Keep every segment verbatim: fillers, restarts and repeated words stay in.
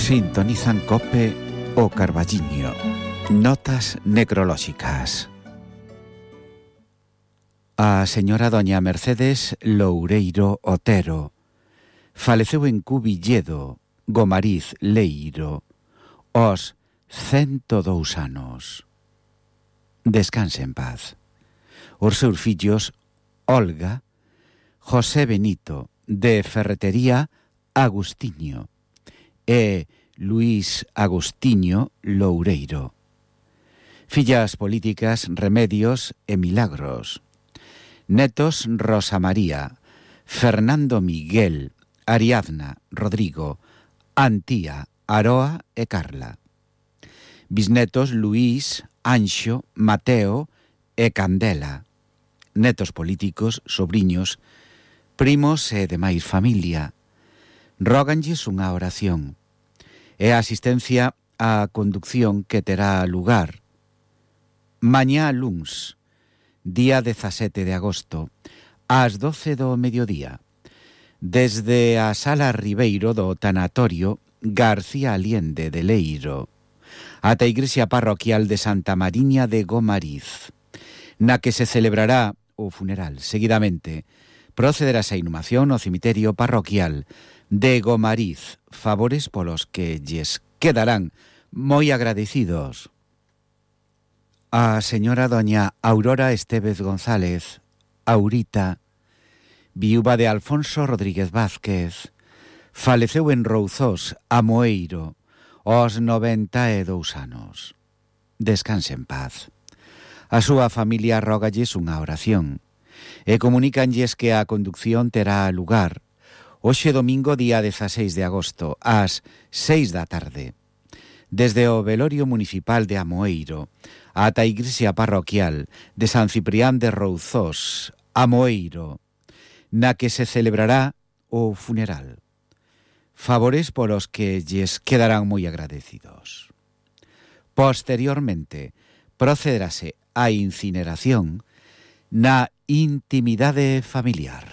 Sintonizan COPE o Carballiño. Notas necrolóxicas. A señora doña Mercedes Loureiro Otero faleceu en Cubilledo, Gomariz, Leiro, aos cento dous anos. Descanse en paz. Os seus fillos Olga, José Benito, de Ferretería Agustiño, e Luís Agustinho Loureiro. Fillas políticas Remedios e Milagros. Netos Rosa María, Fernando Miguel, Ariadna, Rodrigo, Antía, Aroa e Carla. Bisnetos Luís, Anxo, Mateo e Candela. Netos políticos, sobriños, primos e demais familia. Róganlles unha oración. E a asistencia á conducción que terá lugar mañá luns, día dezasete de agosto, ás doce do mediodía, desde a Sala Ribeiro do Tanatorio García Aliende de Leiro, ata a Igrexa Parroquial de Santa Mariña de Gomariz, na que se celebrará o funeral. Seguidamente, procederase a inhumación no cemiterio parroquial de Gomariz, favores polos que lles quedarán moi agradecidos. A señora doña Aurora Estévez González, Aurita, viúva de Alfonso Rodríguez Vázquez, faleceu en Rouzós, Amoeiro, aos noventa e dous anos. Descanse en paz. A súa familia rógalles unha oración e comunícanlles que a conducción terá lugar hoxe domingo día dezaseis de agosto ás seis da tarde, desde o velorio municipal de Amoeiro ata a igrexa parroquial de San Ciprián de Rouzós, Amoeiro, na que se celebrará o funeral. Favores polos que lles quedarán moi agradecidos. Posteriormente, procederase a incineración na intimidade familiar.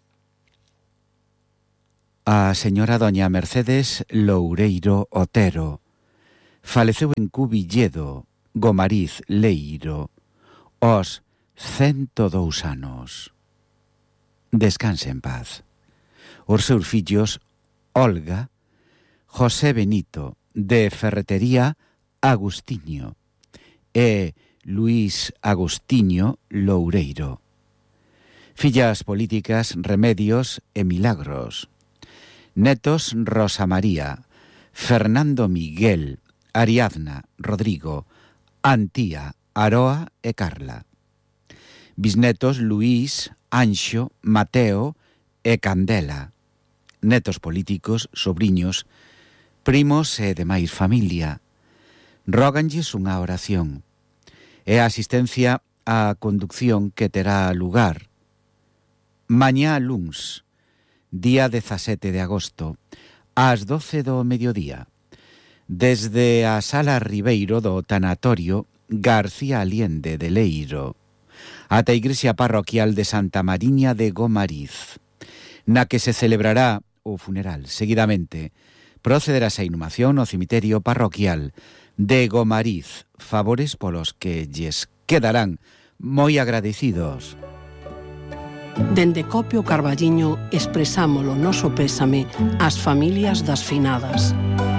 A señora doña Mercedes Loureiro Otero faleceu en Cubilledo, Gomariz, Leiro, aos cento dous anos. Descanse en paz. Os seus fillos Olga, José Benito, de Ferretería Agustiño, e Luís Agustinho Loureiro. Fillas políticas Remedios e Milagros. Netos Rosa María, Fernando Miguel, Ariadna, Rodrigo, Antía, Aroa e Carla. Bisnetos Luís, Anxo, Mateo e Candela. Netos políticos, sobriños, primos e demais familia. Róganlles unha oración e a asistencia á conducción que terá lugar mañá luns, día dezasete de agosto, ás doce do mediodía, desde a Sala Ribeiro do Tanatorio García Aliende de Leiro, ata a Igrexa Parroquial de Santa Mariña de Gomariz, na que se celebrará o funeral. Seguidamente, procederase a inhumación no cemiterio parroquial de Gomariz, favores polos que lles quedarán moi agradecidos. Dende COPE o Carballiño expresamos o noso pésame ás familias das finadas.